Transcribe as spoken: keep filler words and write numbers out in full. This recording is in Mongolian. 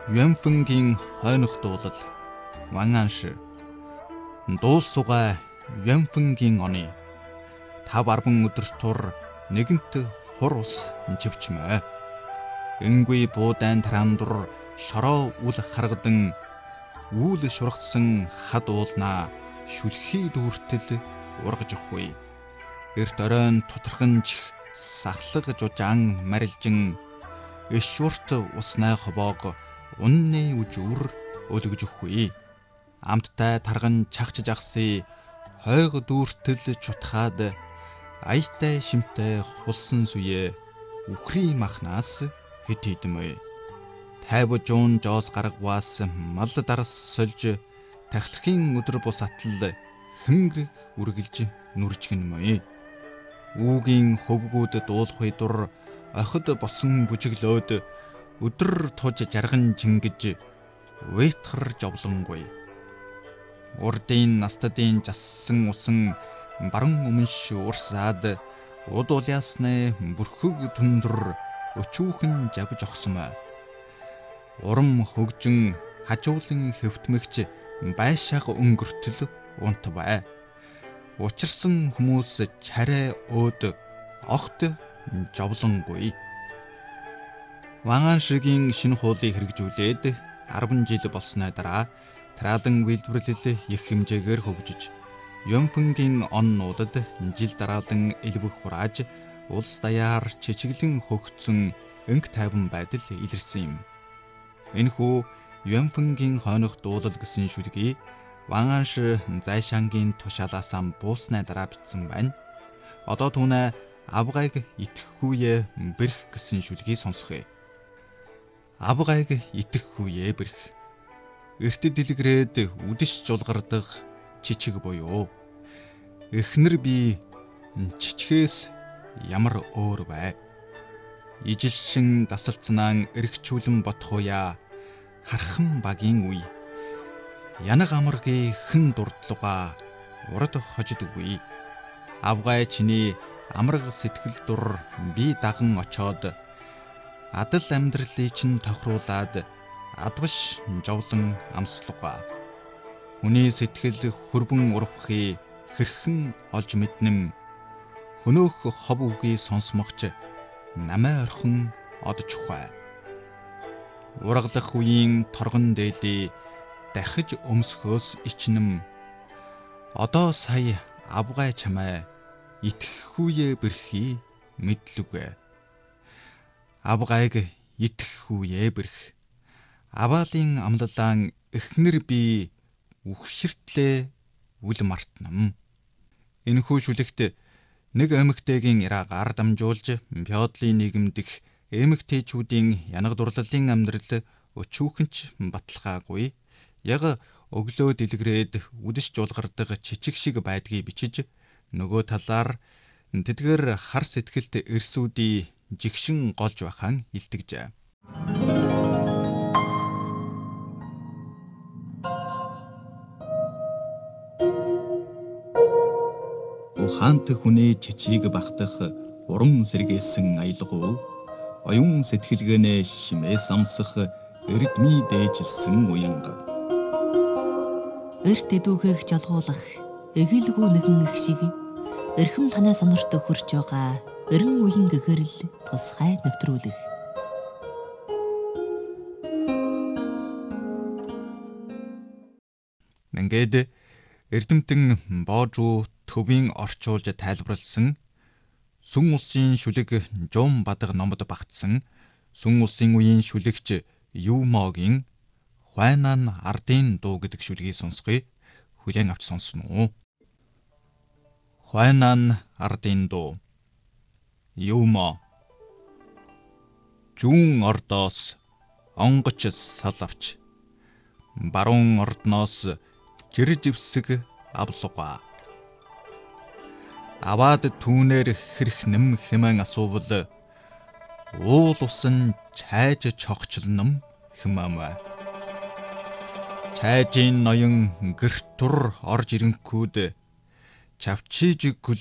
Юанфэнгийн хойнох дуулал Ванганш дуусугай Юанфэнгийн оны тав арван өдөр тур нэгэнт хур ус живчмэ. Энгүй буудайн тараандур шороо үл харгадан үл шургацсан хад уулнаа шүлхий дүүртэл ургаж өгөхгүй. Эрт оройн тутарханч сахлаг жужаан марилжин эшвэрт уснай хобоог унны үжүр өлгөж өгөхгүй. Амттай тарган чагчж ахсыг хойг дүүртэл чутхаад аятай шимтэй хулсан сүе үхрий махнаас хэд хэдмэ. Тайв жуун жоос гаргаваас мал дарс сольж тахлахын өдөр бус атал хөнгөрг үргэлж нүржгэнмэ. Үүгийн хөвгүүд дуулахын дур охид босон бүжиглөөд өдөр туж жарган чингэж уйтхар жовлонгүй. Урдын настадын жассан усан баран өмнш урсаад удуулясны бүрхөг түндэр өчүүхэн жавж огсмэ. Урам хөгжин хажуулан хэвтмэгч байшааг өнгөртөл унт бай. Учирсан хүмүүс чарай өөд огт жовлонгүй. Ванганшигийн шинэ хуулийг хэрэгжүүлээд арван жил болсны дараа тараалан үйлдвэрлэл их хэмжээгээр хөгжиж Юанфэнгийн оннуудад жил дараалан элбэх хурааж улс даяар чичиглэн хөгцсөн энх тайван байдал илэрсэн юм. Энэхүү Юанфэнгийн хойнох дуулал гэсэн шүлгийг Ванганш Зайшангийн тушаалаасаа буусны дараа бичсэн байна. Одоо түүнээ авгайг итгэхгүйе бэрх гэсэн шүлгийг сонсгоё. Авгайг итгэхгүйе бэрх. Эрт дэлгэрээд үдэш жулгардаг чичиг буюу эхнэр би чичгээс ямар өөр бай. Ижилшин дасалцнаан эргчүүлэн бодхоя хархан багийн үе. Янаг амаргийн хэн дурдлуга урд хожидгүй. Авгай чиний амраг сэтгэл дур би даган очоод адал амьдралыг чинь тохируулаад адваш жовлон амслуга. Хүний сэтгэл хөрбөн урвахыг хэрхэн олж мэднэм. Хөнөөх хов үгийг сонсмогч намаа орхон одж ухай. Ургалах үеийн торгон дээлий дахиж өмсөхөөс ичнэм. Одоо сая авгай чамай итгэхгүйе бэрхий мэдлүгэ. Авгайг итгэхгүйе бэрх. Аваалын амлалаан эхнэр би үхширтлээ үл мартнам. Энэхүү шүлэгт нэг эмэгтэйгийн ираагаар дамжуулж феодлын нийгэмдэх эмэгтэйчүүдийн янаг дурлалын амьдрал өчүүхэнч баталгаагүй. Яг өглөө дэлгэрээд үдэш жуулгардаг чичиг шиг байдгийг бичиж нөгөө талаар тэдгээр хар сэтгэлт эрсүүдийг жигшин голж байхаан илтгэжээ. Ухаант хүний чичиг багтах уран сэргээсэн аялгау оюун сэтгэлгээнэ шимээс амсах эрдмий дээжилсэн уянга. Эрт эдүүхэх жалгуулах эгэлгүй нэгэн их шиг эрхэм танай сонорт хурж байгаа эрен үеийн гэгэрэл тусгай нэвтрүүлэх. Ингээд эрдэмтэн боожуу төвийн орчуулж тайлбарлсан сүн улсын шүлэг Жум Бадаг номод багтсан сүн улсын үеийн шүлэгч Юмогийн Хуайнан ардын дуу гэдэг шүлгийг сонсгоё. Хүлээн авч сонсно уу? Хуайнан ардын дуу. Юмо. Жүүн ордоос онгоч сал авч баруун ордноос жирживсэг авлуга. Аваад түүнээр хэрх нэм хэмээн асуувал уул усан чайж чогчлном хэмээмэ. Чайжийн ноён гэрт тур орж ирэнгүүд чавчиж